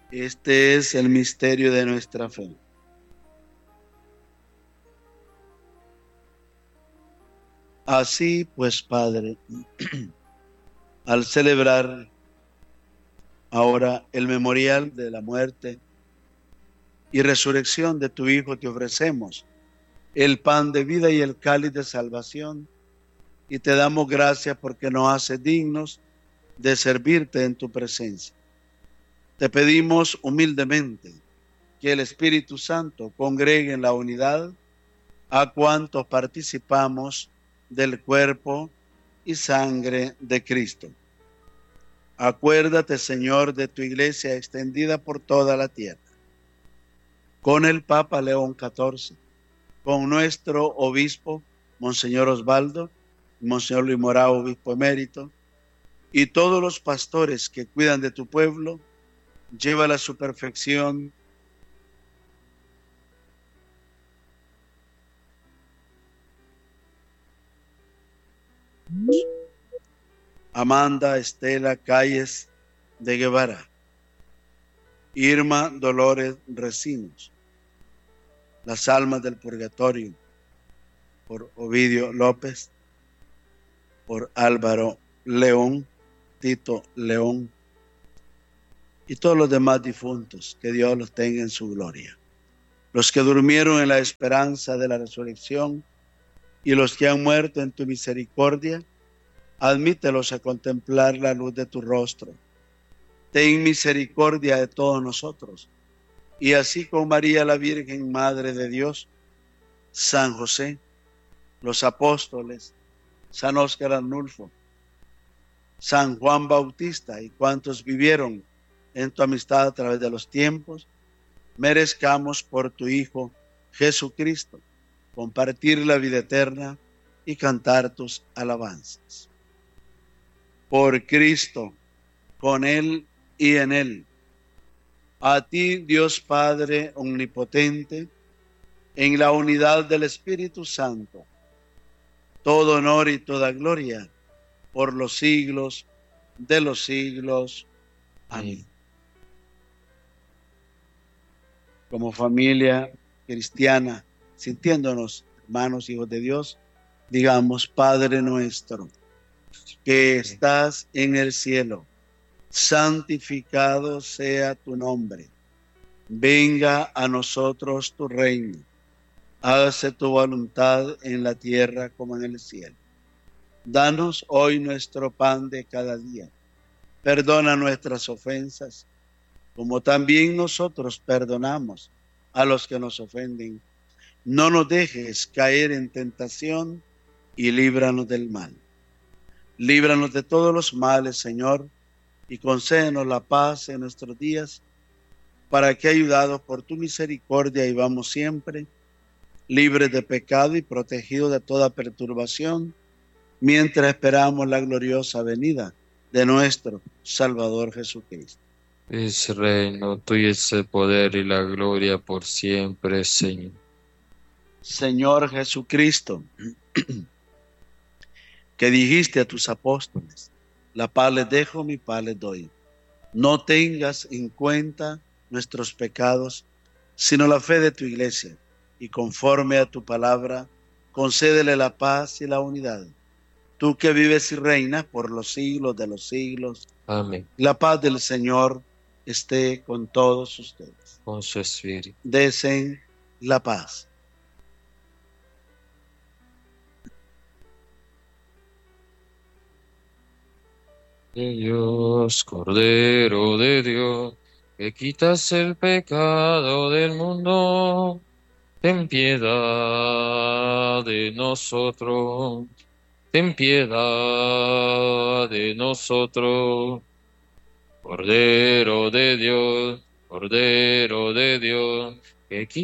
Este es el misterio de nuestra fe. Así pues, Padre, al celebrar ahora el memorial de la muerte y resurrección de tu Hijo, te ofrecemos el pan de vida y el cáliz de salvación, y te damos gracias porque nos haces dignos de servirte en tu presencia. Te pedimos humildemente que el Espíritu Santo congregue en la unidad a cuantos participamos del cuerpo y sangre de Cristo. Acuérdate, Señor, de tu iglesia extendida por toda la tierra, con el Papa León XIV, con nuestro obispo, Monseñor Osvaldo, Monseñor Luis Morao, obispo emérito, y todos los pastores que cuidan de tu pueblo, llévala a su perfección. Amanda Estela Calles de Guevara, Irma Dolores Recinos, las almas del purgatorio, por Ovidio López, por Álvaro León, Tito León, y todos los demás difuntos, que Dios los tenga en su gloria. Los que durmieron en la esperanza de la resurrección y los que han muerto en tu misericordia, admítelos a contemplar la luz de tu rostro. Ten misericordia de todos nosotros, y así con María la Virgen, Madre de Dios, San José, los apóstoles, San Óscar Arnulfo, San Juan Bautista y cuantos vivieron en tu amistad a través de los tiempos, merezcamos por tu Hijo Jesucristo compartir la vida eterna y cantar tus alabanzas. Por Cristo, con Él y en Él, a ti, Dios Padre omnipotente, en la unidad del Espíritu Santo, todo honor y toda gloria por los siglos de los siglos. Amén. Como familia cristiana, sintiéndonos hermanos, hijos de Dios, digamos: Padre nuestro, que estás en el cielo, santificado sea tu nombre. Venga a nosotros tu reino. Hágase tu voluntad en la tierra como en el cielo. Danos hoy nuestro pan de cada día. Perdona nuestras ofensas, como también nosotros perdonamos a los que nos ofenden. No nos dejes caer en tentación y líbranos del mal. Líbranos de todos los males, Señor, y concédenos la paz en nuestros días, para que, ayudados por tu misericordia, vivamos siempre libres de pecado y protegidos de toda perturbación, mientras esperamos la gloriosa venida de nuestro Salvador Jesucristo. Es reino, tuyo es el poder y la gloria por siempre, Señor. Señor Jesucristo, que dijiste a tus apóstoles: la paz les dejo, mi paz les doy. No tengas en cuenta nuestros pecados, sino la fe de tu iglesia, y conforme a tu palabra, concédele la paz y la unidad. Tú que vives y reinas por los siglos de los siglos. Amén. La paz del Señor esté con todos ustedes. Con su espíritu. Deseen la paz. Dios, Cordero de Dios, que quitas el pecado del mundo, ten piedad de nosotros, ten piedad de nosotros. Cordero de Dios, que quitas